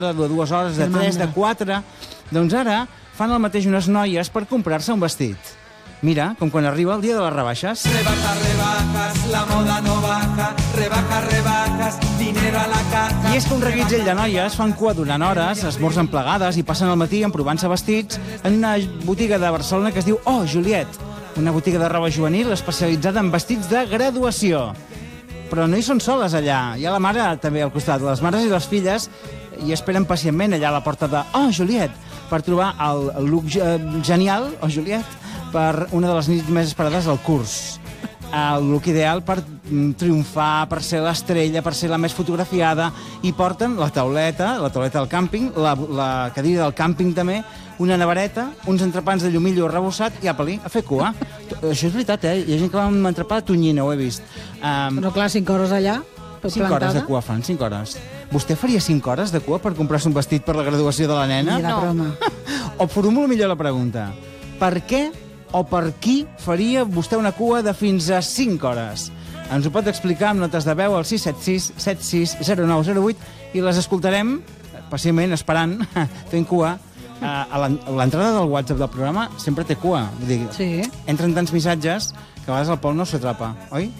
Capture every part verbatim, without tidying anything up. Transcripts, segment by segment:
de dues hores, de tres, de quatre... Doncs ara fan el mateix unes noies per comprar-se un vestit. Mira, com quan arriba el dia de les rebaixes. Rebajas, rebajas, la moda no baja, rebajas, rebajas, dinero a la caja. I és que un reguitzell de noies fan cua durant hores, esmorzen plegades i passen el matí emprovant-se vestits en una botiga de Barcelona que es diu Oh, Juliet, una botiga de roba juvenil especialitzada en vestits de graduació. Però no hi són soles allà, hi ha la mare també al costat. Les mares i les filles hi esperen pacientment allà a la porta de Oh, Juliet, per trobar el look genial, Oh, Juliet, per una de les nits més esperades del curs. El look ideal per triomfar, per ser l'estrella, per ser la més fotografiada, i porten la tauleta, la tauleta del càmping, la, la cadira del càmping també, una nevareta, uns entrepans de llumillo arrebossat i apa-li, a fer cua. Això és veritat, eh? Hi ha gent que va amb un entrepà de tonyina, ho he vist. Um, Però clar, cinc hores allà, cinc hores de cua fan, cinc hores. Vostè faria cinc hores de cua per comprar-se un vestit per la graduació de la nena? Ni de broma. O formulo millor la pregunta. Per què o per qui faria vostè una cua de fins a cinc hores? Ens ho pot explicar amb notes de veu al sis set sis set sis zero nou zero vuit i les escoltarem pacientment, esperant, fent cua. A l'entrada del WhatsApp del programa sempre té cua. Vull dir, sí. Entren tants missatges que a vegades el Pol no s'atrapa, oi?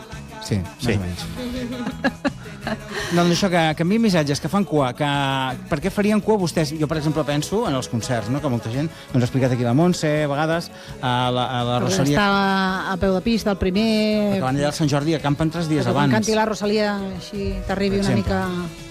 Sí, sí. Més o menys. Doncs això, que, que envien missatges, que fan cua, que per què farien cua vostès? Jo, per exemple, penso en els concerts, no? Que molta gent, ens ha explicat aquí la Montse, a vegades, a la, a la Rosalia... Està a peu de pista, el primer... Perquè van allà al Sant Jordi, acampen tres dies perquè abans. Quan canti la Rosalia, així t'arribi una mica...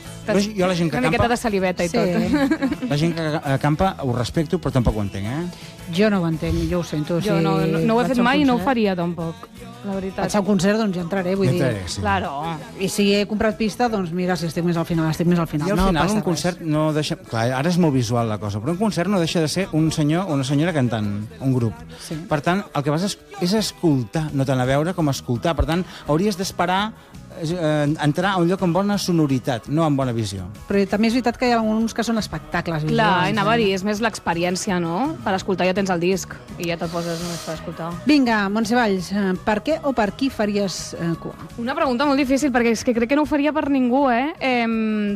Jo, la gent que una acampa... miqueta de saliveta i Sí. tot. La gent que acampa ho respecto, però tampoc ho entenc, eh? Jo no ho entenc, jo ho sento. Jo si no, no, no ho he vaig fet a un mai i no ho concert- faria, tampoc, la veritat. Vaig a un concert, doncs ja entraré, vull Ja dir... entraré, sí. Claro. I si he comprat pista, doncs mira, si estic més al final, estic més al final. I al no final passa un concert no deixa... Clar, ara és molt visual la cosa, però un concert no deixa de ser un senyor o una senyora cantant, un grup. Sí. Per tant, el que vas és, és escoltar, no tant a veure com a escoltar. Per tant, hauries d'esperar eh, entrar a un lloc amb bona sonoritat, no amb bona visió. Però també és veritat que hi ha alguns que són espectacles visuals. Clar, anava a eh? dir, és més l'experiència, no? Per escoltar ja tens el disc i ja te'l poses només per escoltar. Vinga, Montse Valls, eh, per què o per qui faries eh, cua? Una pregunta molt difícil, perquè és que crec que no ho faria per ningú, eh? eh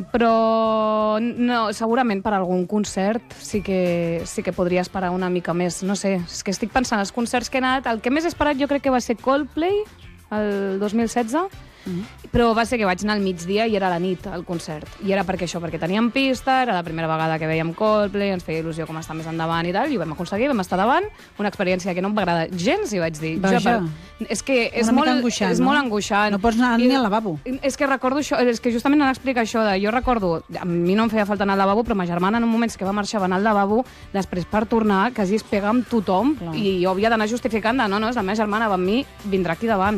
però no, segurament per algun concert sí que, sí que podria esperar una mica més. No sé, és que estic pensant, els concerts que he anat, el que més he esperat jo crec que va ser Coldplay, el dos mil setze, Mm-hmm. Però va ser que vaig anar al migdia i era a la nit, el concert. I era perquè això, perquè teníem pista, era la primera vegada que veiem Coldplay, ens feia il·lusió com estar més endavant i tal, i ho vam aconseguir, vam estar davant, una experiència que no em va agradar gens, i vaig dir... Vaja. Jo, per... És que és, Una mica molt, angoixant, és no? molt angoixant. No pots anar I, ni al lavabo. És que recordo això, és que justament anava a explicar això de... Jo recordo, a mi no em feia falta anar al lavabo, però ma germana en un moment que va marxar va anar al lavabo, després per tornar, quasi es pega amb tothom, Clar. i jo havia d'anar justificant de no, no, és la meva germana, va amb mi, vindrà aquí davant.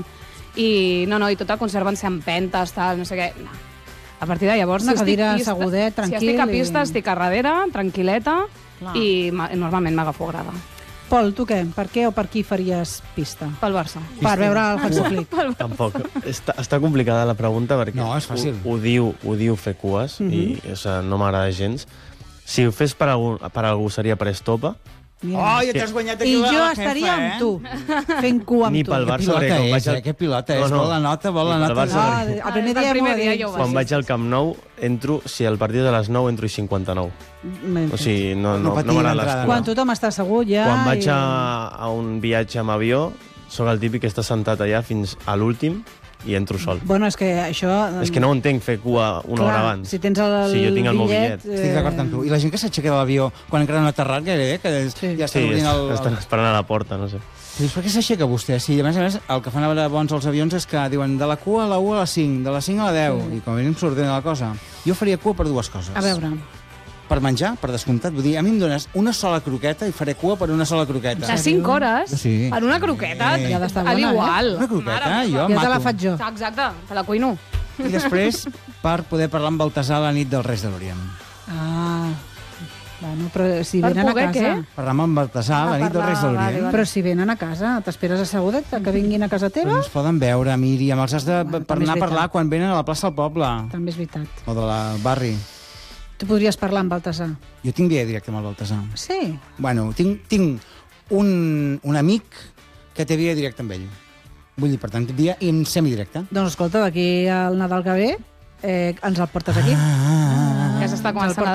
I no, no, i tot el concert van ser empentes, tal, no sé què. No. A partir de llavors, Una si estic cadira pista, assegudet, si tranquil estic a pista, i- estic a darrere, tranquil·leta, Clar. i ma- normalment m'agafo grada. Pol, tu què? Per què o per qui faries pista? Pel Barça. Per veure el Hansi Flick. Tampoc. Està, està complicada la pregunta perquè No, és fàcil. Ho, ho, diu, ho diu fer cues Mhm. i o sigui, no m'agrada gens. Si ho fes per algú, per algú seria per Estopa. Mira. Oh, ja t'has guanyat aquí I la jo la estaria jefa, amb eh? tu, fent cua amb Ni tu. pel Que Barça, pilota perquè quan és, vaig al- eh? Que pilota és, No, no. vol la nota, vol la Ni pel nota. Barça, Ah, perquè- el primer El dia, primer m'ho dia dit. jo ho vaig Quan Sí, vaig sí, al Camp Nou, entro, si el partit és a les nou, entro i cinquanta-nou. Ben O fet. sigui, no, No no, patia no m'agrada l'entrada. l'escola. Quan tothom està assegut ja... Quan vaig i- a, a un viatge amb avió, sóc el típic que està sentat allà fins a l'últim i entro sol. Bueno, és que això... És que no ho entenc fer cua una Clar, hora abans. si tens el Sí, jo tinc el meu bitllet, bitllet. Estic d'acord amb tu. I la gent que s'aixeca de l'avió quan encara no ha aterrat gairebé, que Sí. ja estan Sí, obrint el... estan esperant a la porta, no sé. Dius, per què s'aixeca vostè? Sí, a més a més, el que fan a veure bons els avions és que diuen de la cua a la u a la cinc, de la cinc a la deu, i com a mínim s'ordena la cosa. Jo faria cua per dues coses. A veure, Per menjar, per descomptat. Vull dir, a mi em dones una sola croqueta i faré cua per una sola croqueta. De cinc hores, Sí. per una croqueta, Sí. Ja ha d'estar a bona, l'igual. Una croqueta, Mare jo meva. ja te la mato. faig jo. Exacte, te la cuino. I després, per poder parlar amb Baltasar a la nit dels Reis de l'Orient. Ah, bueno, però si Per venen a poder casa... què? Parlar amb Baltasar a la Ah, nit dels parlar, Reis de vale, l'Orient. vale. Però si venen a casa, t'esperes assegudet que vinguin a casa Però teva? no es poden veure, Míriam, els has de Bueno, per també és anar a parlar veritat. quan venen a la plaça del poble També és veritat. o de la barri. Tu podries parlar amb Baltasar. Jo tinc via directe amb el Baltasar. Sí? Bueno, tinc, tinc un, un amic que té via directa amb ell. Vull dir, per tant, via in semidirecta. Doncs escolta, d'aquí al Nadal que ve, eh, ens el portes aquí. Ah, Que més està començant a